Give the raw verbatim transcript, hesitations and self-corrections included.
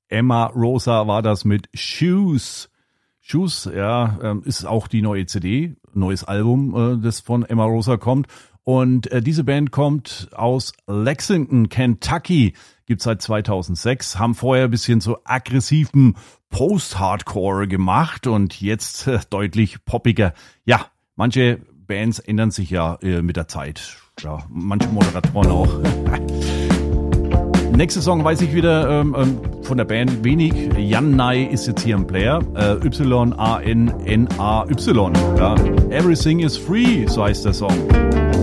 Emma Rosa war das mit Shoes. Shoes, ja, ähm, ist auch die neue C D, neues Album, äh, das von Emma Rosa kommt. Und äh, diese Band kommt aus Lexington, Kentucky, gibt's seit zweitausendsechs, haben vorher ein bisschen so aggressiven Post-Hardcore gemacht und jetzt äh, deutlich poppiger. Ja, manche Bands ändern sich ja äh, mit der Zeit. Ja, manche Moderatoren auch. Nächster Song weiß ich wieder ähm, ähm, von der Band wenig. Jan Nai ist jetzt hier ein Player. Äh, Y A N N A Y. Ja. Everything is free, so heißt der Song.